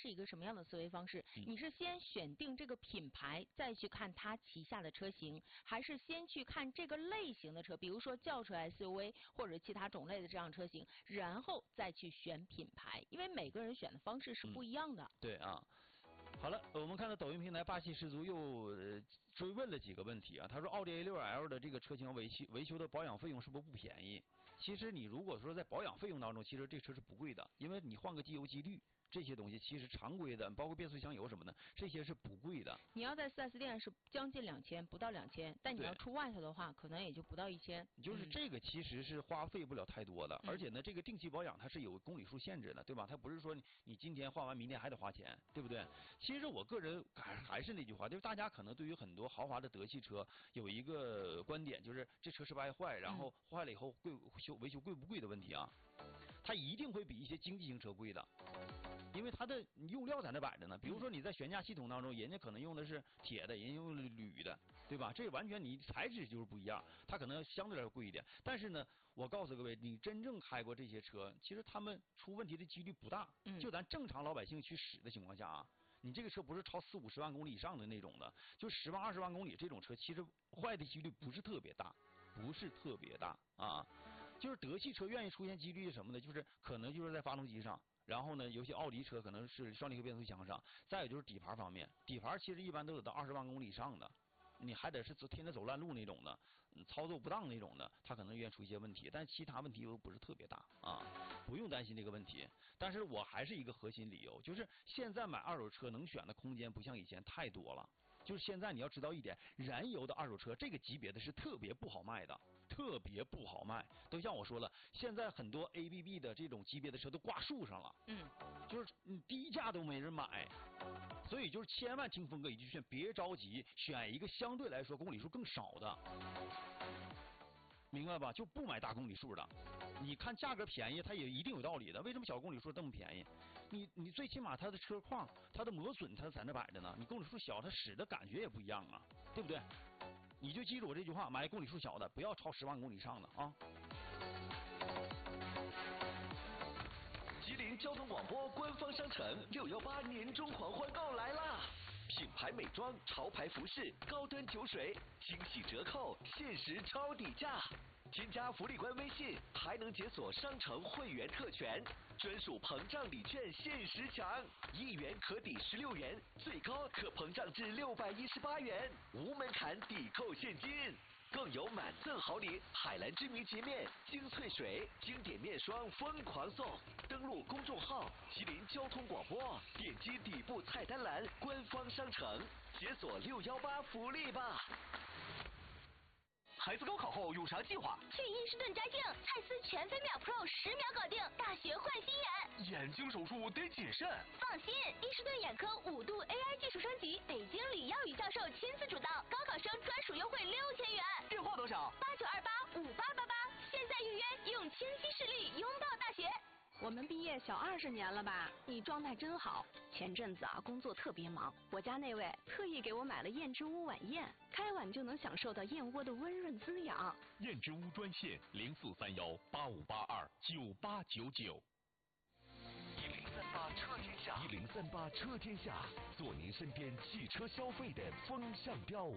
是一个什么样的思维方式？你是先选定这个品牌，再去看它旗下的车型，还是先去看这个类型的车，比如说轿车、SUV 或者其他种类的这样车型，然后再去选品牌？因为每个人选的方式是不一样的。 对啊。好了，我们看到抖音平台霸气十足又追问了几个问题啊。他说奥迪 A6L 的这个车型维修的保养费用是不是不便宜？其实你如果说在保养费用当中，其实这车是不贵的，因为你换个机油机滤这些东西，其实常规的，包括变速箱油什么的，这些是不贵的。 你要在 4S 店是将近2000，不到2000，但你要出外头的话，可能也就不到1000。 就是这个其实是花费不了太多的，而且呢，这个定期保养它是有公里数限制的，对吧？它不是说你今天换完，明天还得花钱，对不对？其实我个人还是那句话，就是大家可能对于很多豪华的德系车有一个观点，就是这车是不是爱坏，然后坏了以后维修贵不贵的问题啊？它一定会比一些经济型车贵的。因为它的用料在那摆着呢，比如说你在悬架系统当中，人家可能用的是铁的，人家用的铝的，对吧？这完全你材质就是不一样，它可能相对来说贵一点。但是呢，我告诉各位，你真正开过这些车，其实他们出问题的几率不大。就咱正常老百姓去使的情况下啊，你这个车不是超40-50万公里以上的那种的，就10万20万公里这种车，其实坏的几率不是特别大，不是特别大啊。就是德系车愿意出现几率什么的，就是可能就是在发动机上。然后呢，尤其奥迪车可能是双离合变速箱上，再有就是底盘方面，底盘其实一般都有到20万公里以上的，你还得是天天走烂路那种的，操作不当那种的，它可能愿意出一些问题，但其他问题又不是特别大啊，不用担心这个问题。但是我还是一个核心理由，就是现在买二手车能选的空间不像以前太多了。就是现在你要知道一点，燃油的二手车这个级别的是特别不好卖的，特别不好卖。都像我说了，现在很多 ABB 的这种级别的车都挂树上了，就是低价都没人买。所以就是千万听峰哥一句劝，别着急，选一个相对来说公里数更少的，明白吧？就不买大公里数的。你看价格便宜，它也一定有道理的。为什么小公里数这么便宜？你最起码它的车况、它的磨损，它在那摆着呢。你公里数小，它使的感觉也不一样啊，对不对？你就记住我这句话，买公里数小的，不要超10万公里以上的啊。 吉林交通广播官方商城618年终狂欢购来啦！品牌美妆、潮牌服饰、高端酒水，惊喜折扣，限时超底价。添加福利官微信，还能解锁商城会员特权，专属膨胀礼券限时抢，1元可抵16元，最高可膨胀至618元，无门槛抵扣现金。更有满赠好礼，海蓝之谜洁面、精粹水、经典面霜疯狂送。登录公众号吉林交通广播，点击底部菜单栏官方商城，解锁618福利吧。 孩子高考后有啥计划？ 去伊士顿摘镜，蔡司全飞秒 Pro10秒搞定，大学换心眼。 眼睛手术得谨慎。 放心，伊士顿眼科5度 AI 技术升级，北京李耀宇教授亲自主导，高考生专属优惠6000元。 电话多少 ？89285888，现在预约，用清晰视力拥抱大学。 我们毕业小20年了吧？你状态真好。前阵子啊，工作特别忙，我家那位特意给我买了燕之屋晚宴，开碗就能享受到燕窝的温润滋养。 燕之屋专线043185829899。 1038车天下，1038车天下，做您身边汽车消费的风向标。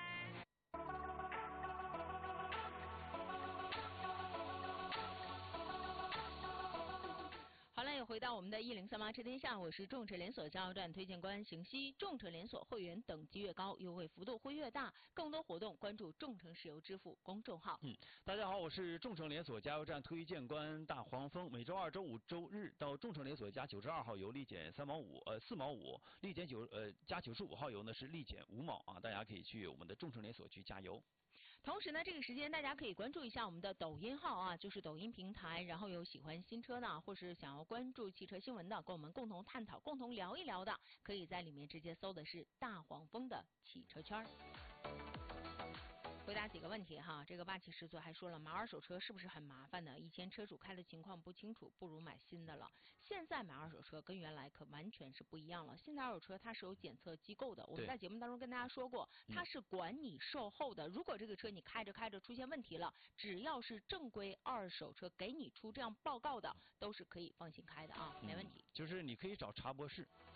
好了，也回到我们的1038车天下，我是众车连锁加油站推荐官邢西。众车连锁会员等级越高，优惠幅度会越大。更多活动关注众诚石油支付公众号。 大家好，我是众诚连锁加油站推荐官大黄蜂。每周2、周5、周日到众诚连锁加92号油立减4毛5，立减加95号油呢是立减5毛啊，大家可以去我们的众诚连锁去加油。 同时呢，这个时间大家可以关注一下我们的抖音号啊，就是抖音平台，然后有喜欢新车的，或是想要关注汽车新闻的，跟我们共同探讨、共同聊一聊的，可以在里面直接搜的是大黄蜂的汽车圈。回答几个问题哈，这个霸气十足还说了，买二手车是不是很麻烦的？以前车主开的情况不清楚，不如买新的了。现在买二手车跟原来可完全是不一样了。现在二手车它是有检测机构的，我们在节目当中跟大家说过，它是管你售后的。如果这个车你开着开着出现问题了，只要是正规二手车给你出这样报告的，都是可以放心开的啊，没问题。 就是你可以找插播室